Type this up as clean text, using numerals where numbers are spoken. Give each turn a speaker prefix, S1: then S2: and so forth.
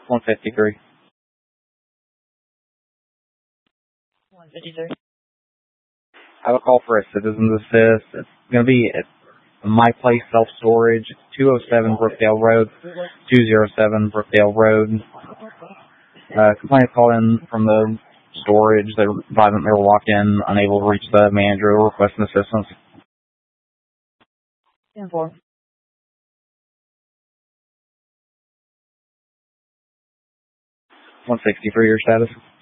S1: 153.
S2: 153.
S1: I have a call for a citizen's assist. It's going to be at My Place Self-Storage, 207 Brookdale Road, 207 Brookdale Road. Complaint called in from the storage. They were advising they were locked in, unable to reach the manager, requesting assistance.
S2: 10-4.
S1: 160 for your status.